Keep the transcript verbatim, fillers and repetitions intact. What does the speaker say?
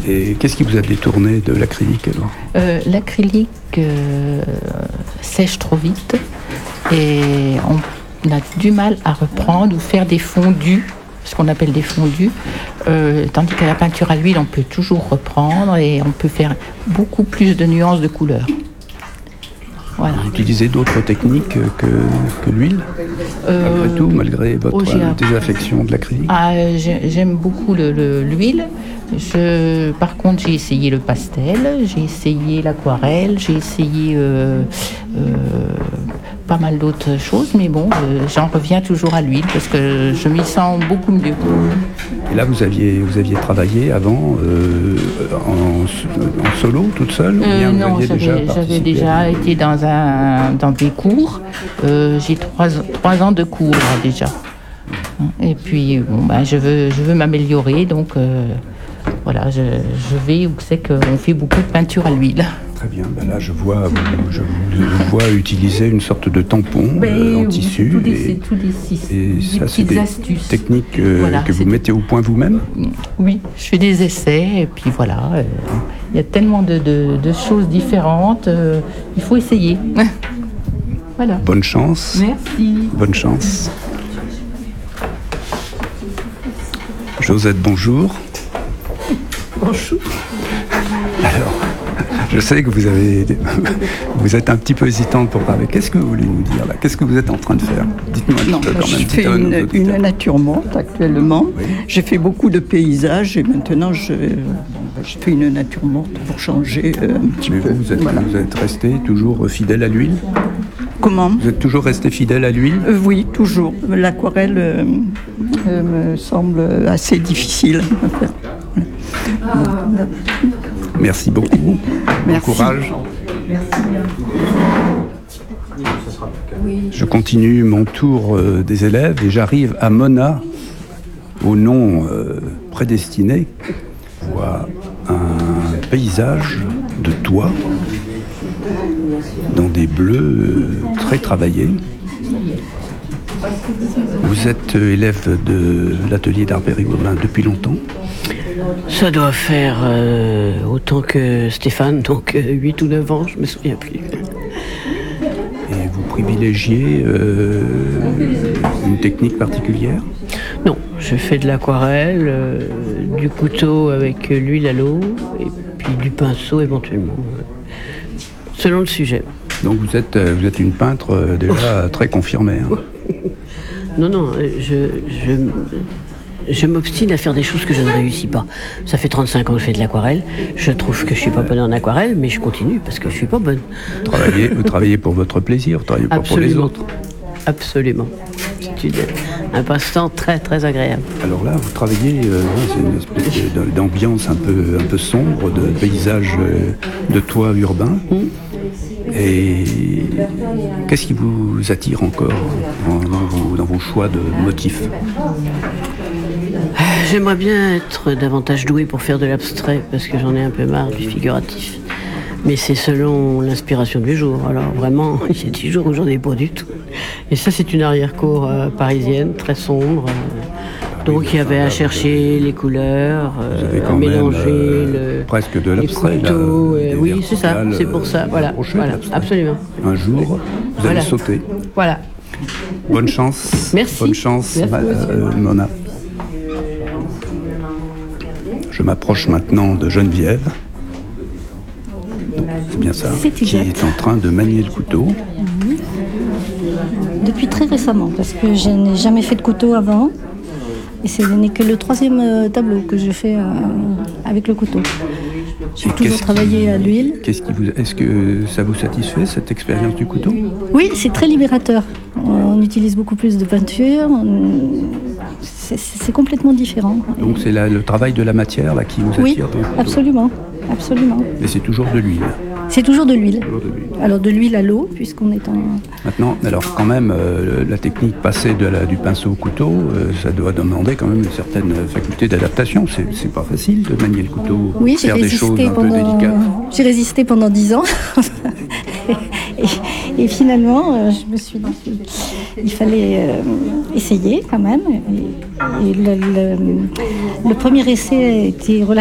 Et qu'est-ce qui vous a détourné de l'acrylique alors? euh, L'acrylique euh, sèche trop vite et on a du mal à reprendre ou faire des fondus, ce qu'on appelle des fondus, euh, tandis qu'à la peinture à l'huile, on peut toujours reprendre et on peut faire beaucoup plus de nuances de couleurs. Voilà. Vous utilisez d'autres techniques que, que l'huile, Euh, malgré tout, malgré votre oh, j'ai un- désaffection de l'acrylique? Ah, j'ai- j'aime beaucoup le- le- l'huile. Je, par contre, j'ai essayé le pastel, j'ai essayé l'aquarelle, j'ai essayé euh, euh, pas mal d'autres choses, mais bon, euh, j'en reviens toujours à l'huile parce que je m'y sens beaucoup mieux. Et là, vous aviez, vous aviez travaillé avant euh, en, en solo, toute seule? ou bien Euh, vous non, aviez déjà j'avais, participé j'avais déjà été dans, un, dans des cours. Euh, j'ai trois, trois ans de cours là, déjà. Et puis, bon, ben, je veux, je veux m'améliorer, donc euh, voilà, je, je vais où c'est qu'on fait beaucoup de peinture à l'huile. Très bien. Ben là, je vois, vous- je vous vois utiliser une sorte de tampon euh, en oui, tissu. tous des, et, c'est tous des, des et ça, c'est petites des astuces. techniques euh, Voilà, que vous c'est- mettez au point vous-même? Oui, je fais des essais et puis voilà. euh, Il y a tellement de, de- de choses différentes. euh, il faut essayer. Voilà. Bonne chance. Merci. Bonne chance. Josette, bonjour. Bonjour. Alors, je sais que vous avez, vous êtes un petit peu hésitante pour parler. Qu'est-ce que vous voulez nous dire là? Qu'est-ce que vous êtes en train de faire? Dites-moi un Non, petit peu quand je même. fais dites à nos une, auditeurs. une nature morte actuellement. Oui. J'ai fait beaucoup de paysages et maintenant je, je fais une nature morte pour changer euh, un petit Mais peu. vous, vous êtes, Voilà. vous êtes resté toujours fidèle à l'huile? Comment? Vous êtes toujours resté fidèle à l'huile? Euh, Oui, toujours. L'aquarelle euh, euh, me semble assez difficile à faire. Merci beaucoup. Bon Merci. courage. Je continue mon tour euh, des élèves et j'arrive à Mona, au nom euh, prédestiné. Je vois un paysage de toit dans des bleus euh, très travaillés. Vous êtes euh, élève de l'atelier d'art Périgord depuis longtemps? Ça doit faire euh, autant que Stéphane, donc euh, huit ou neuf ans, je me souviens plus. Et vous privilégiez euh, une technique particulière? Non, je fais de l'aquarelle, euh, du couteau avec euh, l'huile à l'eau, et puis du pinceau éventuellement, euh, selon le sujet. Donc vous êtes, euh, vous êtes une peintre euh, déjà très confirmée. hein. Non, non, euh, je, je, je m'obstine à faire des choses que je ne réussis pas. Ça fait trente-cinq ans que je fais de l'aquarelle. Je trouve que je suis pas bonne en aquarelle, mais je continue parce que je suis pas bonne. Vous travaillez, vous travaillez pour votre plaisir, vous travaillez pas pour les Absolument. autres. Absolument. C'est une- un passe-temps très très agréable. Alors là, vous travaillez, euh, ouais, c'est une espèce de- d'ambiance un peu, un peu sombre, de paysage euh, de toit urbain. Et qu'est-ce qui vous attire encore dans, dans vos, dans vos choix de motifs? J'aimerais bien être davantage douée pour faire de l'abstrait, parce que j'en ai un peu marre du figuratif. Mais c'est selon l'inspiration du jour. Alors vraiment, il y a des jours où j'en ai pas du tout. Et ça, c'est une arrière-cour euh, parisienne, très sombre. euh, donc il y avait à chercher les couleurs, euh, Vous avez à quand même, mélanger euh, le, presque de les l'abstrait, là, couteaux. des euh, oui, c'est ça, verticales, c'est pour ça. euh, Voilà, approchées de voilà, l'abstrait. absolument. Un jour, vous Voilà. allez sauter. Voilà. Bonne chance. Merci. Bonne chance, Merci, ma- monsieur. euh, Mona. Je m'approche maintenant de Geneviève. C'est bien ça. C'est Qui exact. est en train de manier le couteau. Depuis très récemment, parce que je n'ai jamais fait de couteau avant. Et ce n'est que le troisième euh, tableau que je fais euh, avec le couteau. J'ai Et toujours qu'est-ce travaillé qui- à l'huile. Qu'est-ce qui vous, est-ce que ça vous satisfait cette expérience du couteau? Oui, c'est très libérateur. On utilise beaucoup plus de peinture. on- C'est c'est complètement différent. Donc c'est la- le travail de la matière là qui vous attire Oui, dans le couteau. absolument, absolument. Mais c'est toujours de l'huile. C'est toujours de l'huile. Toujours de l'huile. Alors de l'huile à l'eau, puisqu'on est en... Maintenant, alors quand même, euh, la technique passée de la- du pinceau au couteau, euh, ça doit demander quand même une certaine faculté d'adaptation. C'est, c'est pas facile de manier le couteau, Oui, j'ai faire des choses résisté un peu pendant. délicates. J'ai résisté pendant dix ans. et, et finalement, euh, je me suis dit qu'il fallait euh, essayer quand même. Et, et le, le- le premier essai a été relativement